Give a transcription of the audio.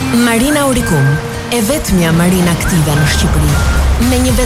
Marina Auricum, e vetmja marina aktive në Shqipëri, me një